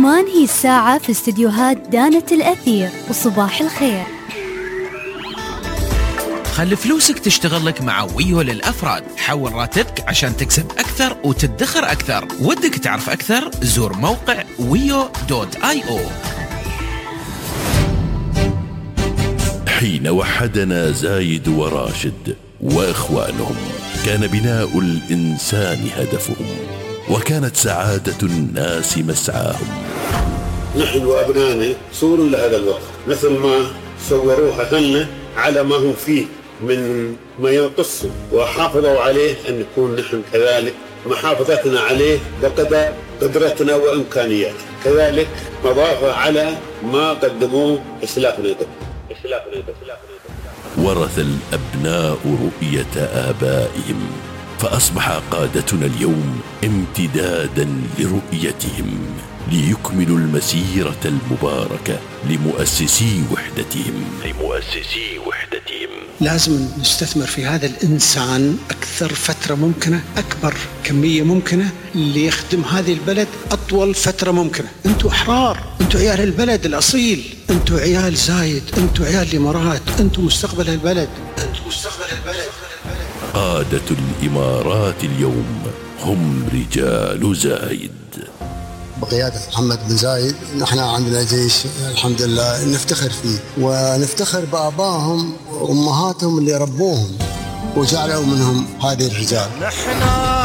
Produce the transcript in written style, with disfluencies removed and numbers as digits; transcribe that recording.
كمان هي الساعة في استديوهات دانة الأثير. وصباح الخير. خلي فلوسك تشتغل لك مع ويو للأفراد. حول راتبك عشان تكسب أكثر وتدخر أكثر. ودك تعرف أكثر؟ زور موقع wio.io. حين وحدنا زايد وراشد وإخوانهم كان بناء الإنسان هدفهم، وكانت سعادة الناس مسعاهم. نحن وأبنائنا صوروا لهذا الوقت مثل ما صوروها لنا على ما هم فيه من ما ينقص، وحافظوا عليه أن نكون نحن كذلك محافظتنا عليه بقدر قدرتنا وإمكانياتنا، كذلك مضافة على ما قدموه إسلافنا. ورث الأبناء رؤية آبائهم، فأصبح قادتنا اليوم امتدادا لرؤيتهم، ليكملوا المسيرة المباركة لمؤسسي وحدتهم. لازم نستثمر في هذا الإنسان أكثر فترة ممكنة، أكبر كمية ممكنة، ليخدم هذه البلد أطول فترة ممكنة. أنتوا أحرار، أنتوا عيال البلد الأصيل، أنتوا عيال زايد، أنتوا عيال الإمارات، أنتوا مستقبل البلد. قادة الإمارات اليوم هم رجال زايد. بقيادة محمد بن زايد نحن عندنا جيش الحمد لله نفتخر فيه، ونفتخر بآبائهم وأمهاتهم اللي ربوهم وجعلوا منهم هذه الرجال.